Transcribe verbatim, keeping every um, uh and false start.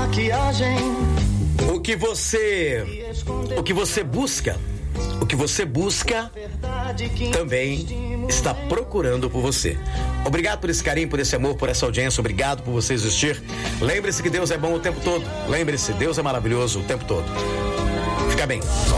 maquiagem. O que você, o que você busca, o que você busca também está procurando por você. Obrigado por esse carinho, por esse amor, por essa audiência. Obrigado por você existir. Lembre-se que Deus é bom o tempo todo. Lembre-se, Deus é maravilhoso o tempo todo. Fica bem.